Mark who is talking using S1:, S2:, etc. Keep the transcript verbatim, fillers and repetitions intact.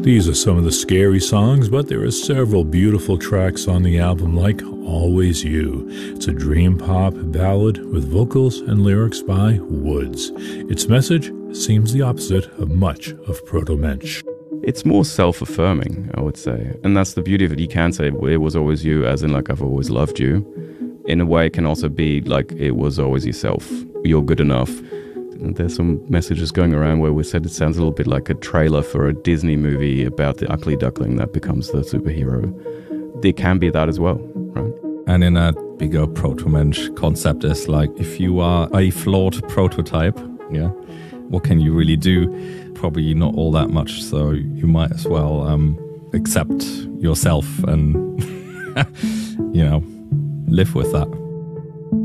S1: These are some of the scary songs, but there are several beautiful tracks on the album, like Always You. It's a dream pop ballad with vocals and lyrics by Woods. Its message seems the opposite of much of Proto-Mensch.
S2: It's more self-affirming, I would say. And that's the beauty of it. You can say, it was always you, as in like, I've always loved you. In a way, it can also be like, it was always yourself. You're good enough. There's some messages going around where we said it sounds a little bit like a trailer for a Disney movie about the ugly duckling that becomes the superhero. There can be that as well, right?
S3: And in a bigger Proto-Mensch concept is like, if you are a flawed prototype, yeah, what can you really do? Probably not all that much, so you might as well um, accept yourself and, you know, live with that.